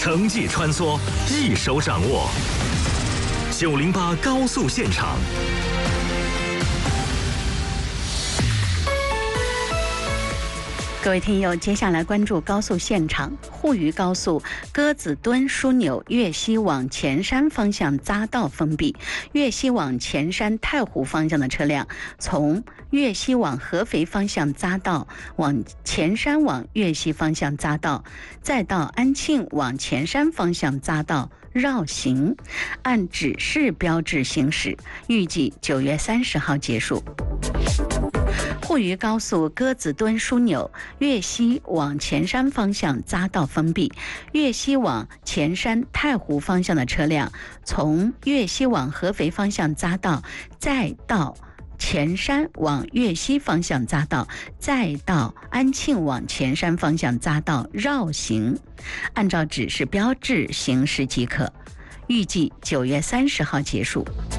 城际穿梭，一手掌握。908高速现场。 各位听友，接下来关注高速现场。沪渝高速鸽子墩枢纽粤西往前山方向匝道封闭，粤西往前山太湖方向的车辆从粤西往合肥方向匝道往前山往粤西方向匝道，再到安庆往前山方向匝道绕行，按指示标志行驶，预计9月30号结束。沪渝高速鸽子墩枢纽粤西往前山方向匝道封闭，粤西往前山太湖方向的车辆从粤西往合肥方向匝道，再到前山往粤西方向匝道，再到安庆往前山方向匝道绕行，按照指示标志行驶即可，预计9月30号结束。